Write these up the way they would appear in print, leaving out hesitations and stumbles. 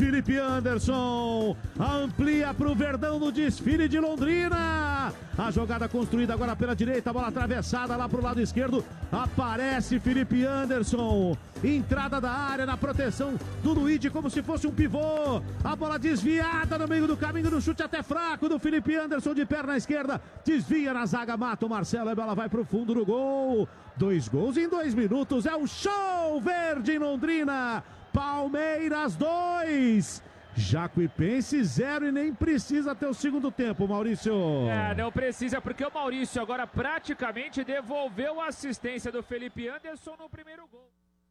Felipe Anderson amplia para o Verdão no desfile de Londrina. A jogada construída agora pela direita, a bola atravessada lá para o lado esquerdo. Aparece Felipe Anderson. Entrada da área na proteção do Luigi como se fosse um pivô. A bola desviada no meio do caminho, no chute até fraco do Felipe Anderson de perna esquerda. Desvia na zaga, mata o Marcelo. A bola vai para o fundo do gol. 2 gols em 2 minutos. É o show verde em Londrina. Palmeiras 2. Jacuipense 0 e nem precisa ter o segundo tempo, Maurício. Não precisa, porque o Maurício agora praticamente devolveu a assistência do Felipe Anderson no primeiro gol.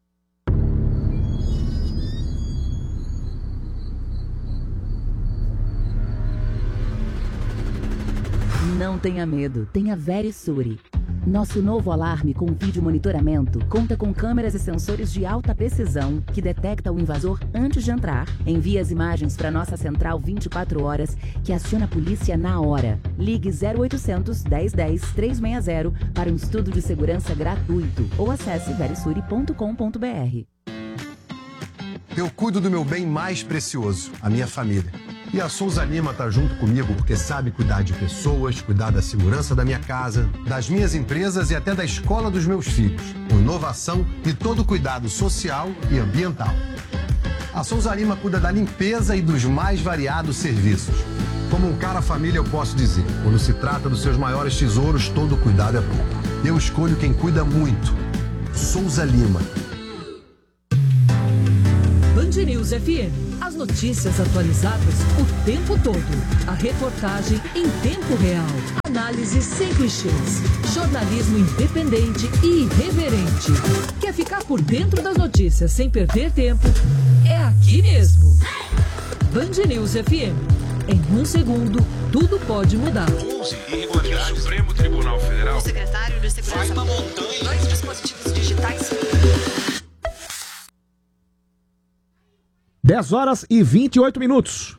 Não tenha medo, tenha Verisure. Nosso novo alarme com vídeo monitoramento conta com câmeras e sensores de alta precisão que detecta o invasor antes de entrar, envia as imagens para nossa central 24 horas que aciona a polícia na hora. Ligue 0800 1010 360 para um estudo de segurança gratuito ou acesse verisure.com.br. Eu cuido do meu bem mais precioso, a minha família. E a Souza Lima tá junto comigo porque sabe cuidar de pessoas, cuidar da segurança da minha casa, das minhas empresas e até da escola dos meus filhos, com inovação e todo cuidado social e ambiental. A Souza Lima cuida da limpeza e dos mais variados serviços. Como um cara família eu posso dizer, quando se trata dos seus maiores tesouros, todo cuidado é pouco. Eu escolho quem cuida muito. Souza Lima. Band News FM. As notícias atualizadas o tempo todo. A reportagem em tempo real. Análise sem clichês. Jornalismo independente e irreverente. Quer ficar por dentro das notícias sem perder tempo? É aqui mesmo. Band News FM. Em 1 segundo, tudo pode mudar. 11 irregularidades. O Supremo Tribunal Federal. O secretário de Segurança. Vai na montanha. 2 dispositivos digitais. 10 horas e 28 minutos.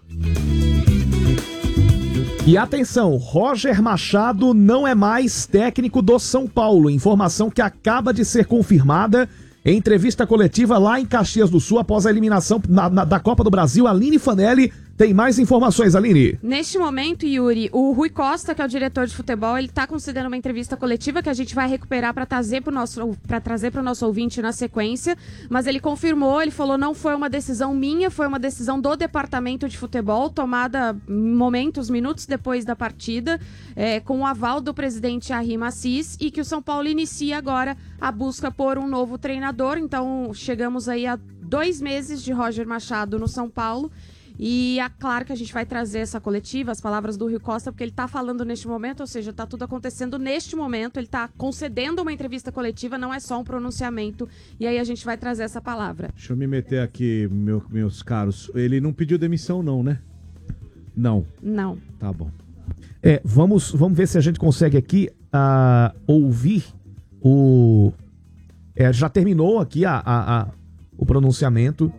E atenção, Roger Machado não é mais técnico do São Paulo. Informação que acaba de ser confirmada em entrevista coletiva lá em Caxias do Sul após a eliminação da Copa do Brasil. Aline Fanelli tem mais informações, Aline. Neste momento, Yuri, o Rui Costa, que é o diretor de futebol, ele está concedendo uma entrevista coletiva que a gente vai recuperar para trazer para o nosso ouvinte na sequência, mas ele confirmou, ele falou, não foi uma decisão minha, foi uma decisão do departamento de futebol, tomada minutos depois da partida, com o aval do presidente Arrim Assis, e que o São Paulo inicia agora a busca por um novo treinador. Então chegamos aí a 2 meses de Roger Machado no São Paulo. E é claro que a gente vai trazer essa coletiva, as palavras do Rui Costa, porque ele está falando neste momento, ou seja, está tudo acontecendo neste momento, ele está concedendo uma entrevista coletiva, não é só um pronunciamento, e aí a gente vai trazer essa palavra. Deixa eu me meter aqui, meus caros. Ele não pediu demissão não, né? Não. Não. Tá bom. Vamos ver se a gente consegue aqui ouvir o... já terminou aqui o pronunciamento.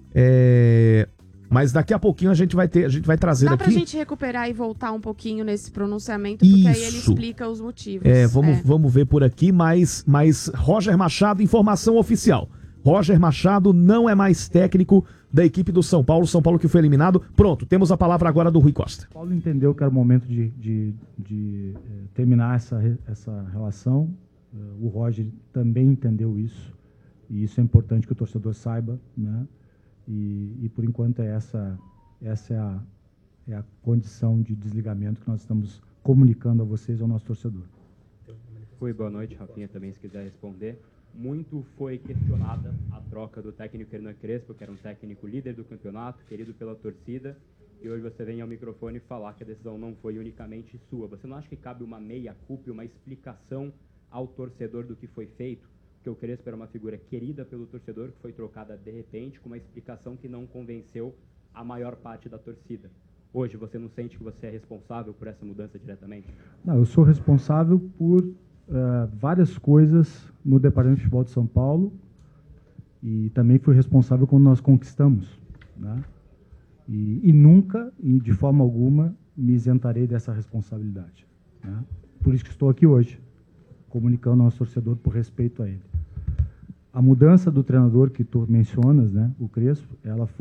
Mas daqui a pouquinho a gente vai trazer aqui. Dá pra gente recuperar e voltar um pouquinho nesse pronunciamento, porque aí ele explica os motivos. Vamos ver por aqui, mas Roger Machado, informação oficial. Roger Machado não é mais técnico da equipe do São Paulo que foi eliminado. Pronto, temos a palavra agora do Rui Costa. O Paulo entendeu que era o momento de terminar essa relação. O Roger também entendeu isso, e isso é importante que o torcedor saiba, né? E por enquanto essa é a condição de desligamento que nós estamos comunicando a vocês, ao nosso torcedor. Rui, boa noite. Rafinha também, se quiser responder. Muito foi questionada a troca do técnico Hernan Crespo, que era um técnico líder do campeonato, querido pela torcida, e hoje você vem ao microfone falar que a decisão não foi unicamente sua. Você não acha que cabe uma meia-culpa, uma explicação ao torcedor do que foi feito? Porque o Crespo era uma figura querida pelo torcedor, que foi trocada de repente, com uma explicação que não convenceu a maior parte da torcida. Hoje, você não sente que você é responsável por essa mudança diretamente? Não, eu sou responsável por várias coisas no Departamento de Futebol de São Paulo, e também fui responsável quando nós conquistamos, né? E nunca, e de forma alguma, me isentarei dessa responsabilidade, né? Por isso que estou aqui hoje, comunicando ao nosso torcedor por respeito a ele. A mudança do treinador que tu mencionas, né, o Crespo, ela foi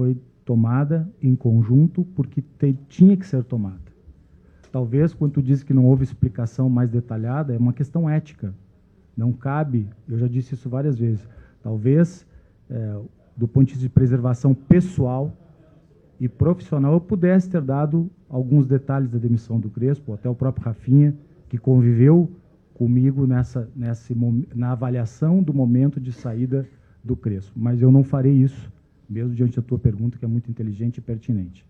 tomada em conjunto porque tinha que ser tomada. Talvez, quando tu diz que não houve explicação mais detalhada, é uma questão ética. Não cabe, eu já disse isso várias vezes, talvez, do ponto de vista de preservação pessoal e profissional, eu pudesse ter dado alguns detalhes da demissão do Crespo, até o próprio Rafinha, que conviveu comigo na avaliação do momento de saída do Crespo. Mas eu não farei isso, mesmo diante da tua pergunta, que é muito inteligente e pertinente.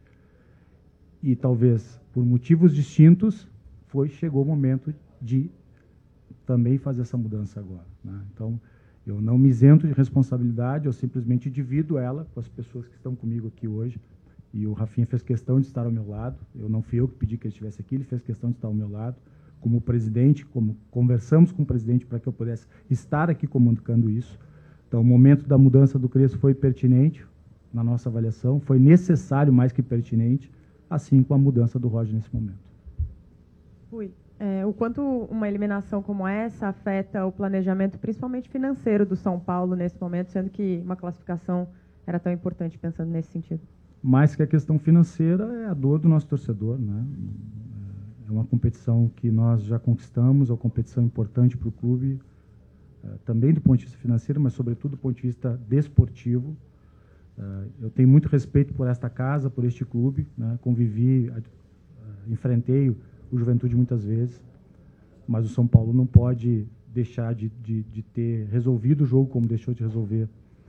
E talvez, por motivos distintos, chegou o momento de também fazer essa mudança agora, né? Então, eu não me isento de responsabilidade, eu simplesmente divido ela com as pessoas que estão comigo aqui hoje. E o Rafinha fez questão de estar ao meu lado. Não fui eu que pedi que ele estivesse aqui, ele fez questão de estar ao meu lado. Como presidente, como conversamos com o presidente para que eu pudesse estar aqui comunicando isso. Então, o momento da mudança do Crespo foi pertinente na nossa avaliação, foi necessário mais que pertinente, assim como a mudança do Roger nesse momento. Rui, o quanto uma eliminação como essa afeta o planejamento, principalmente financeiro, do São Paulo nesse momento, sendo que uma classificação era tão importante, pensando nesse sentido? Mais que a questão financeira, é a dor do nosso torcedor, né? É uma competição que nós já conquistamos, é uma competição importante para o clube, também do ponto de vista financeiro, mas sobretudo do ponto de vista desportivo. Eu tenho muito respeito por esta casa, por este clube, né? Convivi, enfrentei o Juventude muitas vezes, mas o São Paulo não pode deixar de ter resolvido o jogo como deixou de resolver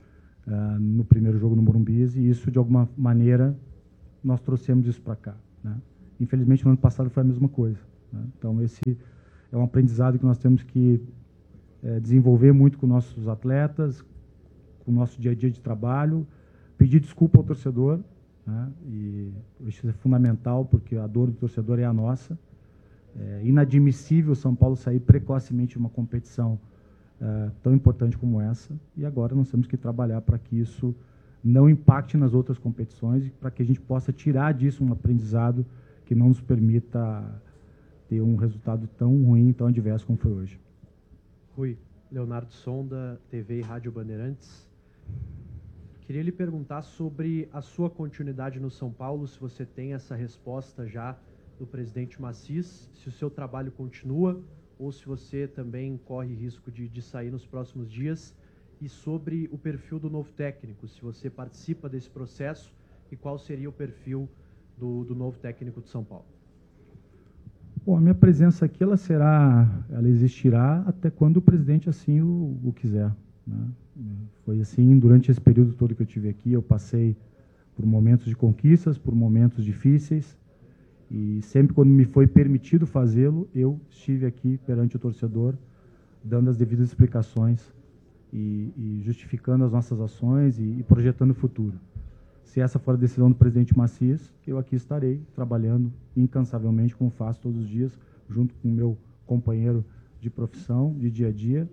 no primeiro jogo no Morumbi, e isso, de alguma maneira, nós trouxemos isso para cá, né? Infelizmente, no ano passado foi a mesma coisa, né? Então, esse é um aprendizado que nós temos que desenvolver muito com nossos atletas, com o nosso dia a dia de trabalho, pedir desculpa ao torcedor, né? E isso é fundamental, porque a dor do torcedor é a nossa. É inadmissível o São Paulo sair precocemente de uma competição tão importante como essa, e agora nós temos que trabalhar para que isso não impacte nas outras competições e para que a gente possa tirar disso um aprendizado que não nos permita ter um resultado tão ruim, tão adverso como foi hoje. Rui, Leonardo Sonda, TV e Rádio Bandeirantes. Queria lhe perguntar sobre a sua continuidade no São Paulo, se você tem essa resposta já do presidente Maciz, se o seu trabalho continua ou se você também corre risco de sair nos próximos dias, e sobre o perfil do novo técnico, se você participa desse processo e qual seria o perfil do novo técnico de São Paulo. Bom, a minha presença aqui ela existirá até quando o presidente assim o quiser, né? Foi assim, durante esse período todo que eu tive aqui, eu passei por momentos de conquistas, por momentos difíceis, e sempre quando me foi permitido fazê-lo, eu estive aqui perante o torcedor, dando as devidas explicações e justificando as nossas ações e projetando o futuro. Se essa for a decisão do presidente Maciz, eu aqui estarei trabalhando incansavelmente, como faço todos os dias, junto com o meu companheiro de profissão, de dia a dia,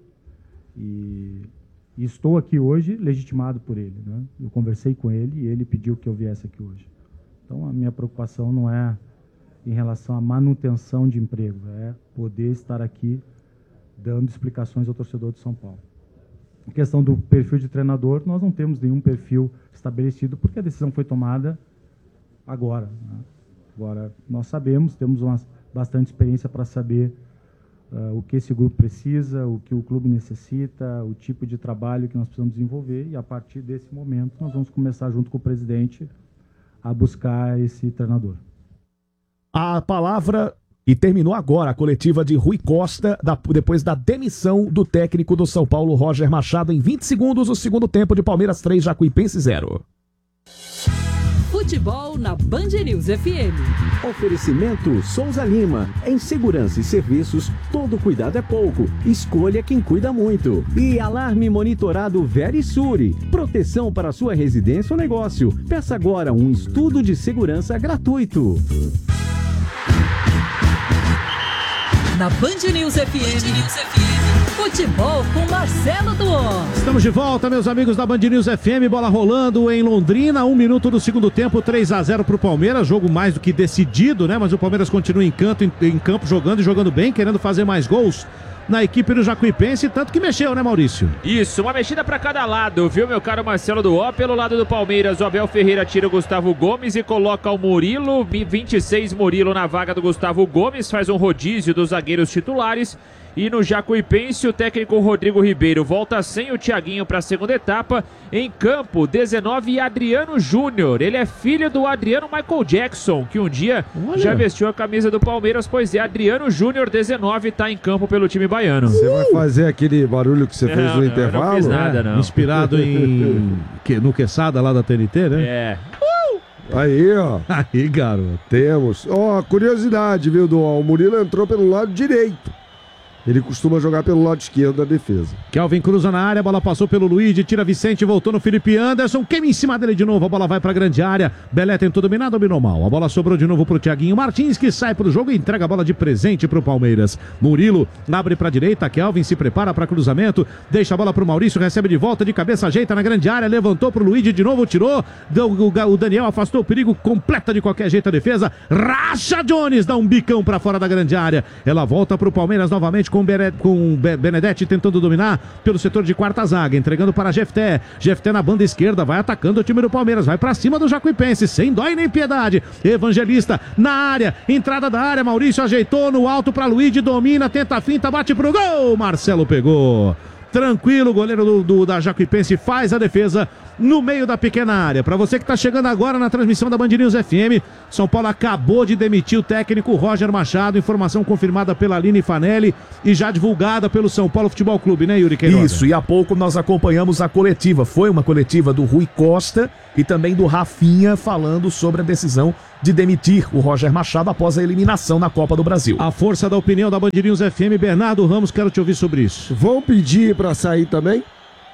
e estou aqui hoje legitimado por ele, né? Eu conversei com ele e ele pediu que eu viesse aqui hoje. Então, a minha preocupação não é em relação à manutenção de emprego, é poder estar aqui dando explicações ao torcedor de São Paulo. Em questão do perfil de treinador, nós não temos nenhum perfil estabelecido, porque a decisão foi tomada agora, né? Agora, nós sabemos, temos bastante experiência para saber o que esse grupo precisa, o que o clube necessita, o tipo de trabalho que nós precisamos desenvolver, e a partir desse momento nós vamos começar, junto com o presidente, a buscar esse treinador. A palavra, e terminou agora a coletiva de Rui Costa, depois da demissão do técnico do São Paulo, Roger Machado, em 20 segundos, o segundo tempo de Palmeiras 3, Jacuipense 0. Futebol na Band News FM. Oferecimento Souza Lima. Em segurança e serviços, todo cuidado é pouco. Escolha quem cuida muito. E alarme monitorado Verisure. Proteção para sua residência ou negócio. Peça agora um estudo de segurança gratuito. Na Band News FM. Futebol com Marcelo Duó. Estamos de volta, meus amigos da Band News FM, bola rolando em Londrina, 1 minuto do segundo tempo, 3-0 pro Palmeiras, jogo mais do que decidido, né? Mas o Palmeiras continua em campo jogando e jogando bem, querendo fazer mais gols. na equipe do Jacuipense, tanto que mexeu, né, Maurício? Isso, uma mexida para cada lado, viu, meu caro Marcelo do O? Pelo lado do Palmeiras, o Abel Ferreira tira o Gustavo Gomes e coloca o Murilo, 26 Murilo na vaga do Gustavo Gomes, faz um rodízio dos zagueiros titulares. E no Jacuipense, o técnico Rodrigo Ribeiro volta sem o Thiaguinho para a segunda etapa. Em campo, 19 Adriano Júnior. Ele é filho do Adriano Michael Jackson, que um dia já vestiu a camisa do Palmeiras. Pois é, Adriano Júnior, 19, está em campo pelo time baiano. Você vai fazer aquele barulho que você fez no intervalo? Não fiz nada, não. Inspirado no Quesada lá da TNT, né? É. Aí, ó. Aí, garoto. Temos. Ó, curiosidade, viu, o Murilo entrou pelo lado direito. Ele costuma jogar pelo lado esquerdo da defesa. Kelvin cruza na área, a bola passou pelo Luigi, tira Vicente, voltou no Felipe Anderson, queima em cima dele de novo, a bola vai pra grande área, Belé tentou dominar, dominou mal, a bola sobrou de novo pro Thiaguinho Martins, que sai pro jogo e entrega a bola de presente pro Palmeiras. Murilo abre pra direita, Kelvin se prepara pra cruzamento, deixa a bola pro Maurício, recebe de volta, de cabeça, ajeita na grande área, levantou pro Luigi, de novo tirou, o Daniel afastou o perigo, completa de qualquer jeito a defesa, Racha Jones, dá um bicão pra fora da grande área, ela volta pro Palmeiras novamente, com Benedetti tentando dominar pelo setor de quarta zaga, entregando para Jefté na banda esquerda, vai atacando o time do Palmeiras, vai para cima do Jacuipense, sem dó e nem piedade, Evangelista na área, entrada da área, Maurício ajeitou no alto para Luigi, domina, tenta a finta, bate pro gol, Marcelo pegou. Tranquilo, o goleiro da Jacuipense faz a defesa no meio da pequena área. Para você que está chegando agora na transmissão da Band News FM, São Paulo acabou de demitir o técnico Roger Machado, informação confirmada pela Aline Fanelli e já divulgada pelo São Paulo Futebol Clube, né, Yuri Queiroga? Isso, e há pouco nós acompanhamos a coletiva, foi uma coletiva do Rui Costa e também do Rafinha falando sobre a decisão de demitir o Roger Machado após a eliminação na Copa do Brasil. A força da opinião da Band News FM, Bernardo Ramos, quero te ouvir sobre isso. Vão pedir para sair também?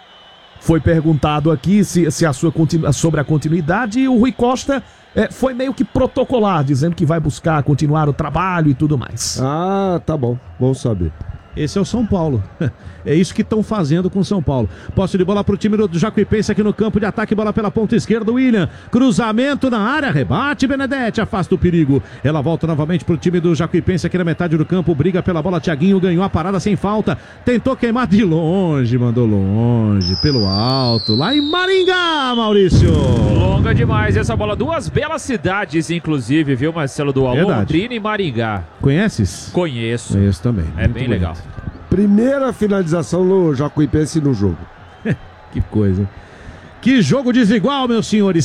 Foi perguntado aqui sobre a continuidade e o Rui Costa foi meio que protocolar, dizendo que vai buscar continuar o trabalho e tudo mais. Ah, tá bom, vamos saber. Esse é o São Paulo. É isso que estão fazendo com o São Paulo. Posse de bola para o time do Jacuipense aqui no campo de ataque. Bola pela ponta esquerda, William. Cruzamento na área, rebate, Benedetti, afasta o perigo. Ela volta novamente para o time do Jacuipense aqui na metade do campo. Briga pela bola, Thiaguinho ganhou a parada sem falta. Tentou queimar de longe, mandou longe, pelo alto. Lá em Maringá, Maurício. Longa demais essa bola. Duas belas cidades, inclusive, viu, Marcelo do Alô? Londrina e Maringá. Conheces? Conheço. Conheço também. É muito bem bonito. legal. Primeira finalização no Jacuipense no jogo. Que coisa. Que jogo desigual, meus senhores.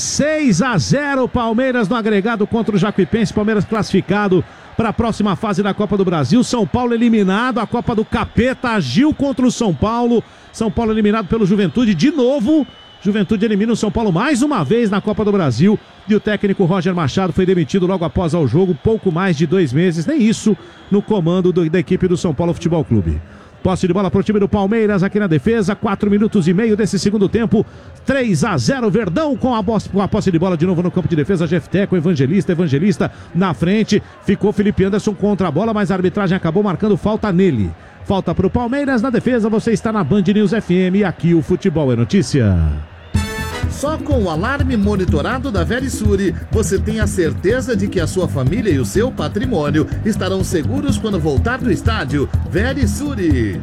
6-0 Palmeiras no agregado contra o Jacuipense. Palmeiras classificado para a próxima fase da Copa do Brasil. São Paulo eliminado. A Copa do Capeta agiu contra o São Paulo. São Paulo eliminado pelo Juventude de novo. Juventude elimina o São Paulo mais uma vez na Copa do Brasil. E o técnico Roger Machado foi demitido logo após o jogo, pouco mais de 2 meses, nem isso, no comando da equipe do São Paulo Futebol Clube. Posse de bola para o time do Palmeiras aqui na defesa, 4 minutos e meio desse segundo tempo, 3-0 Verdão com a posse de bola de novo no campo de defesa, Jefté com Evangelista na frente, ficou Felipe Anderson contra a bola, mas a arbitragem acabou marcando falta nele. Falta para o Palmeiras na defesa, você está na Band News FM e aqui o Futebol é Notícia. Só com o alarme monitorado da Verisure, você tem a certeza de que a sua família e o seu patrimônio estarão seguros quando voltar do estádio. Verisure.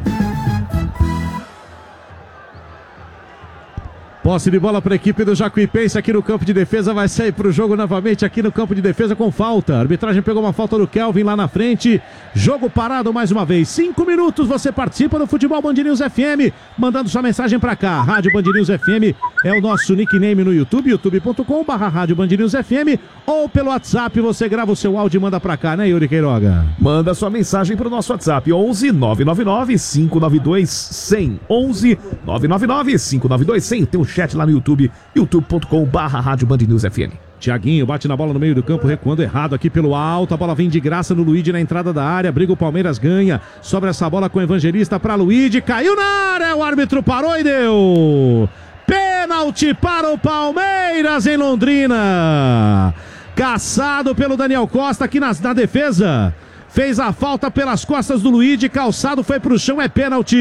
Posse de bola para a equipe do Jacuipense aqui no campo de defesa, vai sair para o jogo novamente aqui no campo de defesa com falta. A arbitragem pegou uma falta do Kelvin lá na frente. Jogo parado mais uma vez. 5 minutos, você participa do Futebol Band News FM, mandando sua mensagem para cá. Rádio Band News FM é o nosso nickname no YouTube, youtube.com/Rádio Band News FM, ou pelo WhatsApp, você grava o seu áudio e manda para cá, né, Yuri Queiroga? Manda sua mensagem para o nosso WhatsApp, 11 999 592 100. 11 999 592 100. Tem um chat lá no YouTube, youtube.com/Rádio Band News FM. Thiaguinho bate na bola no meio do campo, recuando errado aqui pelo alto, a bola vem de graça no Luigi na entrada da área, briga o Palmeiras, ganha, sobra essa bola com o Evangelista para Luigi, caiu na área, o árbitro parou e deu pênalti para o Palmeiras em Londrina, caçado pelo Daniel Costa aqui na defesa, fez a falta pelas costas do Luigi, calçado foi pro chão, é pênalti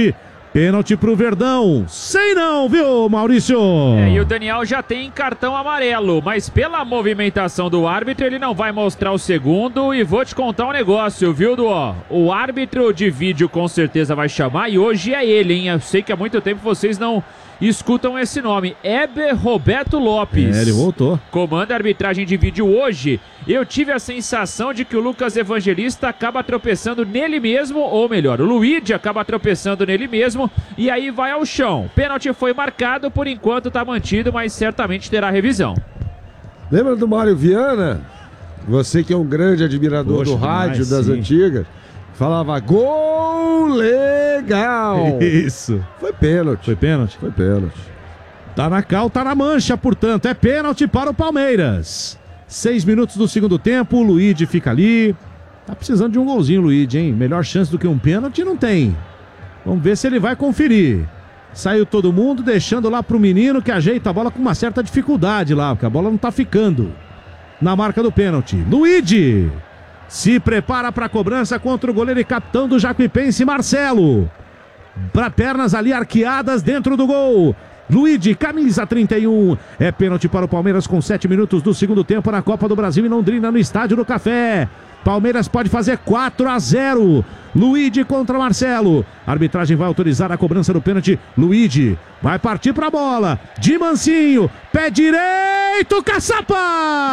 Pênalti pro Verdão. Sei não, viu, Maurício? E o Daniel já tem cartão amarelo, mas pela movimentação do árbitro, ele não vai mostrar o segundo. E vou te contar um negócio, viu, Duó? O árbitro de vídeo com certeza vai chamar, e hoje é ele, hein? Eu sei que há muito tempo vocês não escutam esse nome. Heber Roberto Lopes. Ele voltou. Comanda a arbitragem de vídeo hoje. Eu tive a sensação de que o Lucas Evangelista acaba tropeçando nele mesmo, ou melhor, o Luigi acaba tropeçando nele mesmo, e aí vai ao chão. Pênalti foi marcado, por enquanto tá mantido, mas certamente terá revisão. Lembra do Mário Viana? Você que é um grande admirador do rádio das antigas. Falava, gol legal! Isso. Foi pênalti. Foi pênalti? Foi pênalti. Tá na cal, tá na mancha, portanto, é pênalti para o Palmeiras. 6 minutos do segundo tempo, o Luigi fica ali. Tá precisando de um golzinho, Luigi, hein? Melhor chance do que um pênalti não tem. Vamos ver se ele vai conferir. Saiu todo mundo, deixando lá pro menino que ajeita a bola com uma certa dificuldade lá, porque a bola não tá ficando na marca do pênalti. Luigi se prepara para a cobrança contra o goleiro e capitão do Jacuipense, Marcelo. Para pernas ali arqueadas dentro do gol. Luigi, camisa 31. É pênalti para o Palmeiras com 7 minutos do segundo tempo na Copa do Brasil em Londrina, no Estádio do Café. Palmeiras pode fazer 4-0. Luigi contra Marcelo. A arbitragem vai autorizar a cobrança do pênalti. Luigi vai partir para a bola. De mansinho. Pé direito, caçapa!